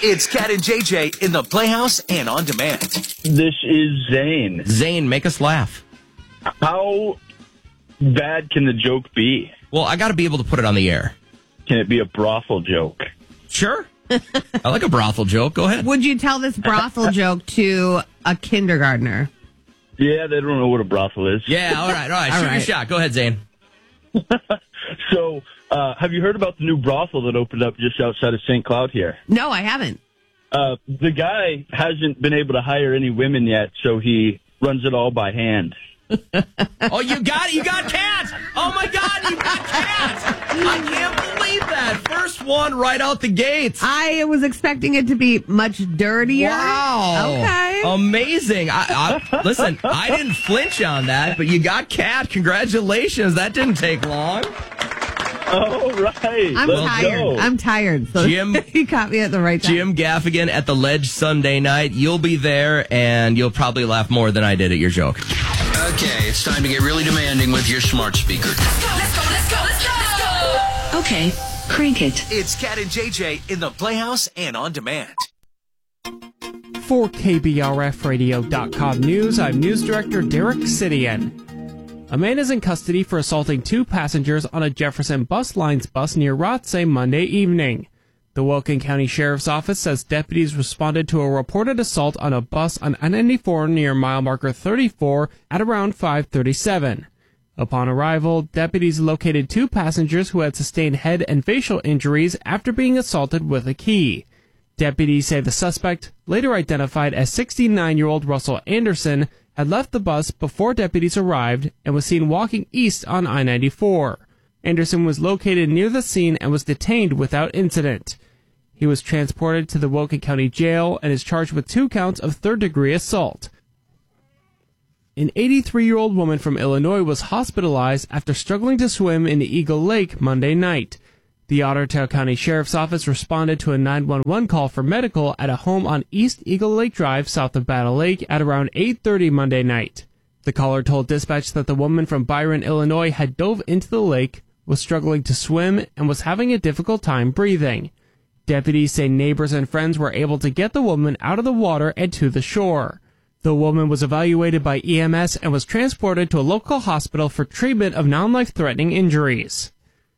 It's Cat and JJ in the Playhouse and on demand. This is Zane. Zane, make us laugh. How bad can the joke be? Well, I got to be able to put it on the air. Can it be a brothel joke? Sure. I like a brothel joke. Go ahead. Would you tell this brothel joke to a kindergartner? Yeah, they don't know what a brothel is. Yeah, all right. Shoot your shot. Go ahead, Zane. So, have you heard about the new brothel that opened up just outside of St. Cloud here? No, I haven't. The guy hasn't been able to hire any women yet, so he runs it all by hand. Oh, you got it. You got Cat. Oh, my God, you got Cat. I can't believe that. First one right out the gates. I was expecting it to be much dirtier. Wow. Okay. Amazing. Listen, I didn't flinch on that, but you got Cat. Congratulations. That didn't take long. Oh, right. I'm tired. So Jim, he caught me at the right time. Jim Gaffigan at the Ledge Sunday night. You'll be there, and you'll probably laugh more than I did at your joke. Okay, it's time to get really demanding with your smart speaker. Let's go. Okay, crank it. It's Cat and JJ in the Playhouse and on demand. For KBRFradio.com News, I'm News Director Derek Sidian. A man is in custody for assaulting two passengers on a Jefferson Bus Lines bus near Rothsay Monday evening. The Wilkin County Sheriff's Office says deputies responded to a reported assault on a bus on I-94 near mile marker 34 at around 5:37. Upon arrival, deputies located two passengers who had sustained head and facial injuries after being assaulted with a key. Deputies say the suspect, later identified as 69-year-old Russell Anderson, had left the bus before deputies arrived and was seen walking east on I-94. Anderson was located near the scene and was detained without incident. He was transported to the Wilkin County Jail and is charged with 2 counts of third-degree assault. An 83-year-old woman from Illinois was hospitalized after struggling to swim in Eagle Lake Monday night. The Ottertail County Sheriff's Office responded to a 911 call for medical at a home on East Eagle Lake Drive south of Battle Lake at around 8:30 Monday night. The caller told dispatch that the woman from Byron, Illinois had dove into the lake, was struggling to swim, and was having a difficult time breathing. Deputies say neighbors and friends were able to get the woman out of the water and to the shore. The woman was evaluated by EMS and was transported to a local hospital for treatment of non-life-threatening injuries.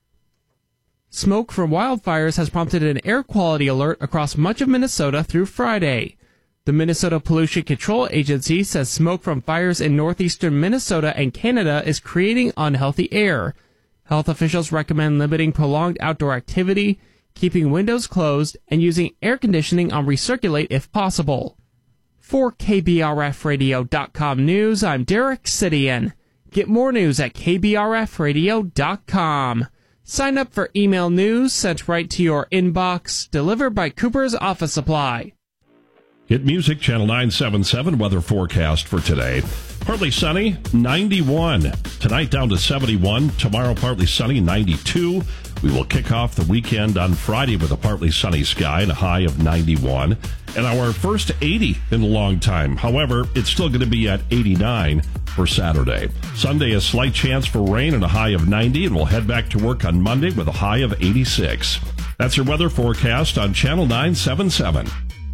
Smoke from wildfires has prompted an air quality alert across much of Minnesota through Friday. The Minnesota Pollution Control Agency says smoke from fires in northeastern Minnesota and Canada is creating unhealthy air. Health officials recommend limiting prolonged outdoor activity, keeping windows closed, and using air conditioning on recirculate if possible. For KBRFradio.com News, I'm Derek Sidian. Get more news at KBRFradio.com. Sign up for email news sent right to your inbox, delivered by Cooper's Office Supply. Hit Music, Channel 977 weather forecast for today. Partly sunny, 91. Tonight down to 71. Tomorrow partly sunny, 92. We will kick off the weekend on Friday with a partly sunny sky and a high of 91. And our first 80 in a long time. However, it's still going to be at 89 for Saturday. Sunday, a slight chance for rain and a high of 90. And we'll head back to work on Monday with a high of 86. That's your weather forecast on Channel 977.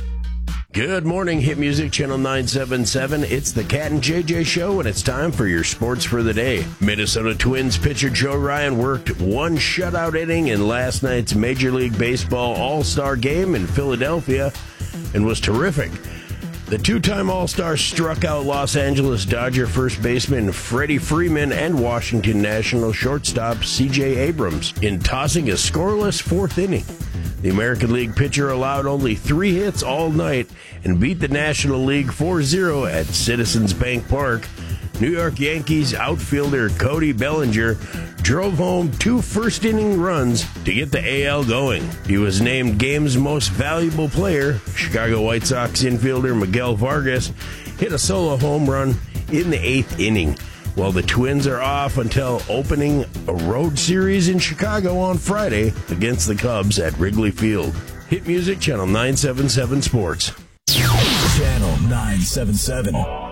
Good morning, Hit Music Channel 977. It's the Cat and JJ Show, and it's time for your sports for the day. Minnesota Twins pitcher Joe Ryan worked one shutout inning in last night's Major League Baseball All-Star game in Philadelphia and was terrific. The two-time All-Star struck out Los Angeles Dodger first baseman Freddie Freeman and Washington National shortstop C.J. Abrams in tossing a scoreless fourth inning. The American League pitcher allowed only 3 hits all night and beat the National League 4-0 at Citizens Bank Park. New York Yankees outfielder Cody Bellinger drove home 2 first-inning runs to get the AL going. He was named Game's Most Valuable Player. Chicago White Sox infielder Miguel Vargas hit a solo home run in the 8th inning. While the Twins are off until opening a road series in Chicago on Friday against the Cubs at Wrigley Field. Hit Music, Channel 977 Sports. Channel 977.